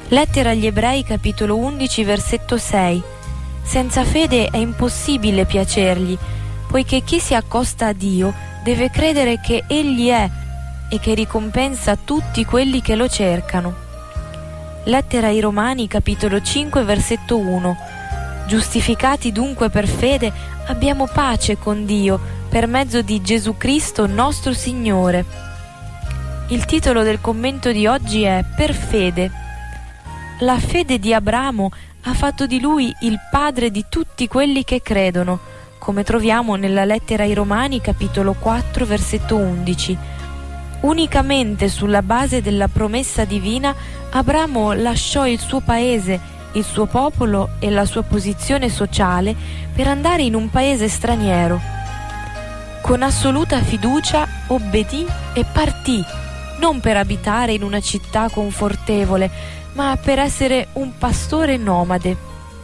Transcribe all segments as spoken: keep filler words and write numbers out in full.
Lettera agli Ebrei, capitolo undici, versetto sei. Senza fede è impossibile piacergli, poiché chi si accosta a Dio deve credere che Egli è e che ricompensa tutti quelli che lo cercano. Lettera ai Romani, capitolo cinque, versetto uno. Giustificati dunque per fede, abbiamo pace con Dio per mezzo di Gesù Cristo nostro Signore. Il titolo del commento di oggi è Per fede. La fede di Abramo ha fatto di lui il padre di tutti quelli che credono, come troviamo nella lettera ai Romani, capitolo quattro, versetto undici. Unicamente sulla base della promessa divina, Abramo lasciò il suo paese, il suo popolo e la sua posizione sociale per andare in un paese straniero. Con assoluta fiducia obbedì e partì, non per abitare in una città confortevole, ma per essere un pastore nomade.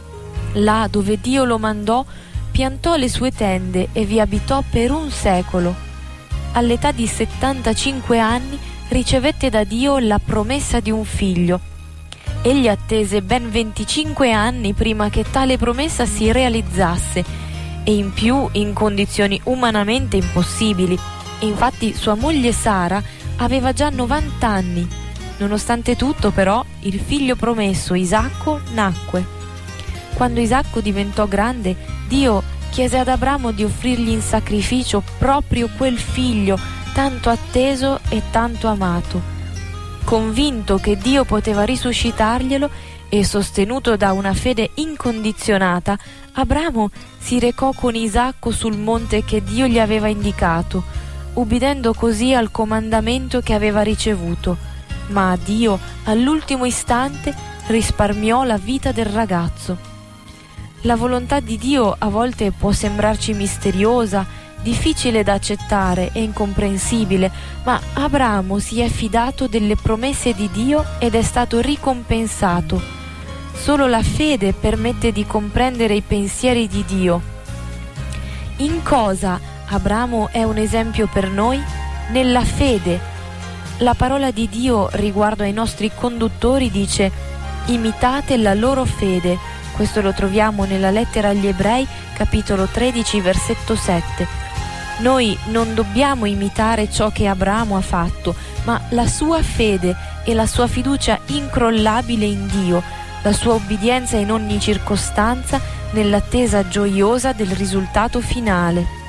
Là dove Dio lo mandò, piantò le sue tende e vi abitò per un secolo. All'età di settantacinque anni ricevette da Dio la promessa di un figlio. Egli attese ben venticinque anni prima che tale promessa si realizzasse, e in più in condizioni umanamente impossibili. Infatti sua moglie Sara aveva già novanta anni. Nonostante tutto, però, il figlio promesso, Isacco, nacque. Quando Isacco diventò grande, Dio chiese ad Abramo di offrirgli in sacrificio proprio quel figlio tanto atteso e tanto amato. Convinto che Dio poteva risuscitarglielo e sostenuto da una fede incondizionata, Abramo si recò con Isacco sul monte che Dio gli aveva indicato, ubbidendo così al comandamento che aveva ricevuto. Ma Dio, all'ultimo istante, risparmiò la vita del ragazzo. La volontà di Dio a volte può sembrarci misteriosa, difficile da accettare e incomprensibile, ma Abramo si è fidato delle promesse di Dio ed è stato ricompensato. Solo la fede permette di comprendere i pensieri di Dio. In cosa Abramo è un esempio per noi? Nella fede. La parola di Dio riguardo ai nostri conduttori dice: imitate la loro fede. Questo lo troviamo nella lettera agli Ebrei, capitolo tredici, versetto sette. Noi non dobbiamo imitare ciò che Abramo ha fatto, ma la sua fede e la sua fiducia incrollabile in Dio, la sua obbedienza in ogni circostanza nell'attesa gioiosa del risultato finale.